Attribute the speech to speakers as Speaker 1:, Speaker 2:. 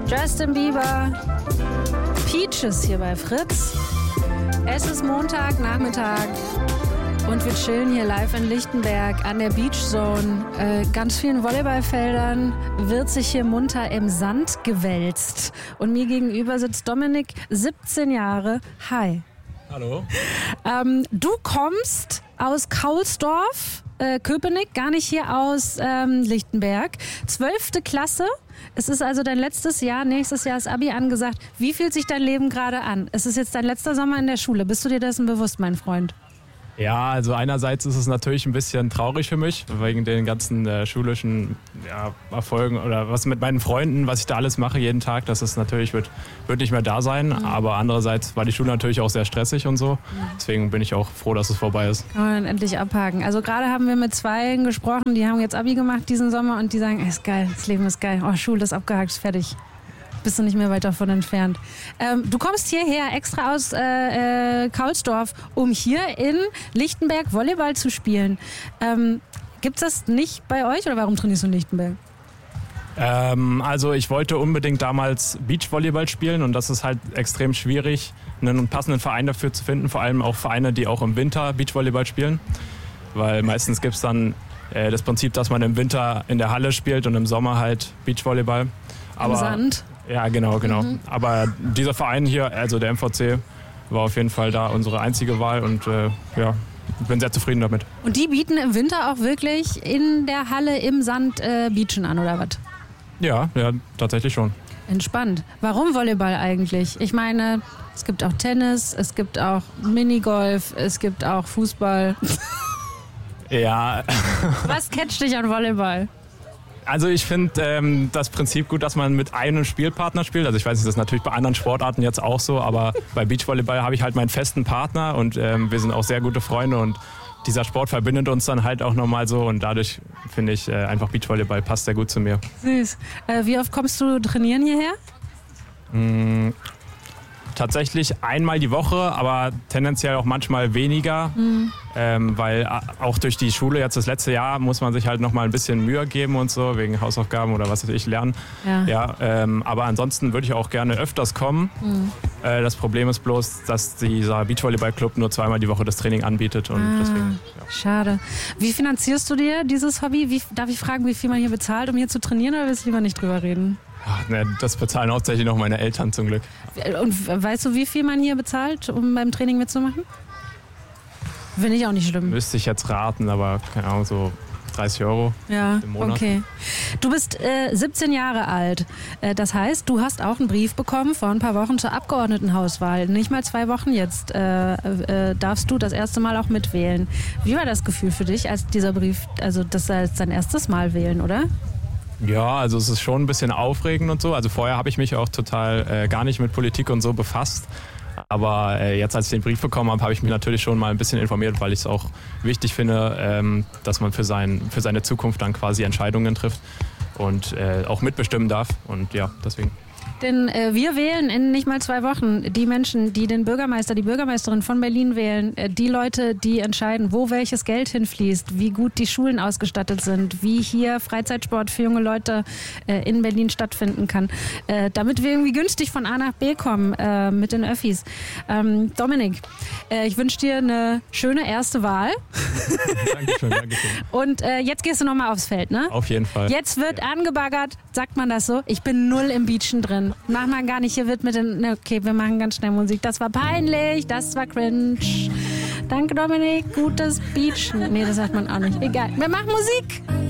Speaker 1: Justin Bieber, Peaches hier bei Fritz. Es ist Montagnachmittag und wir chillen hier live in Lichtenberg an der Beach Zone. Ganz vielen Volleyballfeldern wird sich hier munter im Sand gewälzt. Und mir gegenüber sitzt Dominik, 17 Jahre. Hi.
Speaker 2: Hallo.
Speaker 1: Du kommst aus Kaulsdorf, Köpenick, gar nicht hier aus Lichtenberg. 12. Klasse. Es ist also dein letztes Jahr, nächstes Jahr ist Abi angesagt. Wie fühlt sich dein Leben gerade an? Es ist jetzt dein letzter Sommer in der Schule. Bist du dir dessen bewusst, mein Freund?
Speaker 2: Ja, also einerseits ist es natürlich ein bisschen traurig für mich, wegen den ganzen schulischen Erfolgen oder was mit meinen Freunden, was ich da alles mache jeden Tag, das ist natürlich, wird nicht mehr da sein. Aber andererseits war die Schule natürlich auch sehr stressig und so. Deswegen bin ich auch froh, dass es vorbei ist.
Speaker 1: Kann man dann endlich abhaken. Also gerade haben wir mit zwei gesprochen, die haben jetzt Abi gemacht diesen Sommer und die sagen, ist geil, das Leben ist geil. Oh, Schule ist abgehakt, ist fertig. Bist du nicht mehr weit davon entfernt. Du kommst hierher extra aus Kaulsdorf, um hier in Lichtenberg Volleyball zu spielen. Gibt's das nicht bei euch oder warum trainierst du in Lichtenberg?
Speaker 2: Also ich wollte unbedingt damals Beachvolleyball spielen und das ist halt extrem schwierig, einen passenden Verein dafür zu finden. Vor allem auch Vereine, die auch im Winter Beachvolleyball spielen. Weil meistens gibt es dann das Prinzip, dass man im Winter in der Halle spielt und im Sommer halt Beachvolleyball.
Speaker 1: Im Sand?
Speaker 2: Ja, genau. Aber dieser Verein hier, also der MVC, war auf jeden Fall da unsere einzige Wahl und ich bin sehr zufrieden damit.
Speaker 1: Und die bieten im Winter auch wirklich in der Halle im Sand Beachen an, oder was?
Speaker 2: Ja, tatsächlich schon.
Speaker 1: Entspannt. Warum Volleyball eigentlich? Ich meine, es gibt auch Tennis, es gibt auch Minigolf, es gibt auch Fußball.
Speaker 2: Ja.
Speaker 1: Was catcht dich an Volleyball?
Speaker 2: Also ich finde das Prinzip gut, dass man mit einem Spielpartner spielt. Also ich weiß, das ist natürlich bei anderen Sportarten jetzt auch so, aber bei Beachvolleyball habe ich halt meinen festen Partner und wir sind auch sehr gute Freunde und dieser Sport verbindet uns dann halt auch nochmal so und dadurch finde ich einfach Beachvolleyball passt sehr gut zu mir.
Speaker 1: Süß. Wie oft kommst du trainieren hierher?
Speaker 2: Tatsächlich einmal die Woche, aber tendenziell auch manchmal weniger, weil auch durch die Schule jetzt das letzte Jahr muss man sich halt nochmal ein bisschen Mühe geben und so, wegen Hausaufgaben oder was weiß ich, lernen. Ja, aber ansonsten würde ich auch gerne öfters kommen. Das Problem ist bloß, dass dieser Beachvolleyball-Club nur zweimal die Woche das Training anbietet und deswegen. Ja.
Speaker 1: Schade. Wie finanzierst du dir dieses Hobby? Darf ich fragen, wie viel man hier bezahlt, um hier zu trainieren, oder willst du lieber nicht drüber reden?
Speaker 2: Ach, ne, das bezahlen hauptsächlich noch meine Eltern zum Glück.
Speaker 1: Und weißt du, wie viel man hier bezahlt, um beim Training mitzumachen? Finde ich auch nicht schlimm.
Speaker 2: Müsste ich jetzt raten, aber keine Ahnung, so 30 € im Monat.
Speaker 1: Okay. Du bist 17 Jahre alt. Das heißt, du hast auch einen Brief bekommen vor ein paar Wochen zur Abgeordnetenhauswahl. Nicht mal 2 Wochen jetzt darfst du das erste Mal auch mitwählen. Wie war das Gefühl für dich, als dieser Brief, also das war jetzt dein erstes Mal wählen, oder?
Speaker 2: Ja, also es ist schon ein bisschen aufregend und so. Also vorher habe ich mich auch total gar nicht mit Politik und so befasst. Aber jetzt, als ich den Brief bekommen habe, habe ich mich natürlich schon mal ein bisschen informiert, weil ich es auch wichtig finde, dass man für seine Zukunft dann quasi Entscheidungen trifft und auch mitbestimmen darf. Und ja, deswegen.
Speaker 1: Denn wir wählen in nicht mal 2 Wochen die Menschen, die den Bürgermeister, die Bürgermeisterin von Berlin wählen, die Leute, die entscheiden, wo welches Geld hinfließt, wie gut die Schulen ausgestattet sind, wie hier Freizeitsport für junge Leute in Berlin stattfinden kann, damit wir irgendwie günstig von A nach B kommen mit den Öffis. Dominik, ich wünsche dir eine schöne erste Wahl.
Speaker 2: Dankeschön.
Speaker 1: Und jetzt gehst du nochmal aufs Feld, ne?
Speaker 2: Auf jeden Fall.
Speaker 1: Jetzt wird angebaggert, sagt man das so? Ich bin null im Beachen drin. Mach mal gar nicht, hier wird mit den... Okay, wir machen ganz schnell Musik. Das war peinlich, das war cringe. Danke, Dominik. Gutes Beachen. Nee, das sagt man auch nicht. Egal. Wir machen Musik.